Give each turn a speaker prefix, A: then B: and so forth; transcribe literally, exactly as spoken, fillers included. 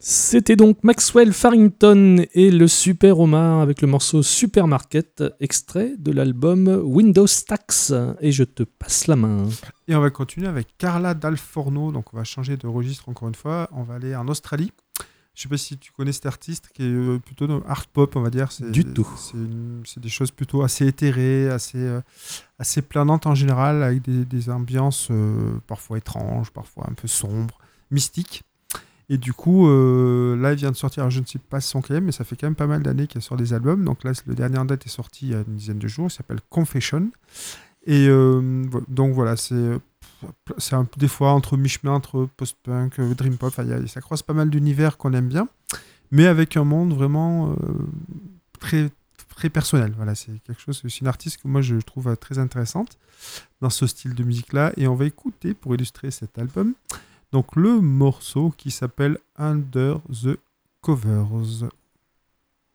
A: C'était donc Maxwell Farrington et le Super Romain avec le morceau Supermarket, extrait de l'album Windows Tax. Et je te passe la main.
B: Et on va continuer avec Carla Dal Forno. Donc on va changer de registre encore une fois. On va aller en Australie. Je sais pas si tu connais cet artiste qui est plutôt art pop, on va dire. C'est,
A: du tout.
B: C'est, une, c'est des choses plutôt assez éthérées, assez, euh, assez planantes en général, avec des, des ambiances euh, parfois étranges, parfois un peu sombres, mystiques. Et du coup, euh, là, il vient de sortir, alors je ne sais pas son quand même, mais ça fait quand même pas mal d'années qu'il sort des albums. Donc là, le dernier en date est sorti il y a une dizaine de jours, il s'appelle Confession. Et euh, donc voilà, c'est, c'est un, des fois entre mi-chemin, entre post-punk, euh, dream pop, y a, ça croise pas mal d'univers qu'on aime bien, mais avec un monde vraiment euh, très, très personnel. Voilà, c'est quelque chose, c'est une artiste que moi je trouve très intéressante dans ce style de musique-là. Et on va écouter, pour illustrer cet album, donc le morceau qui s'appelle Under the Covers.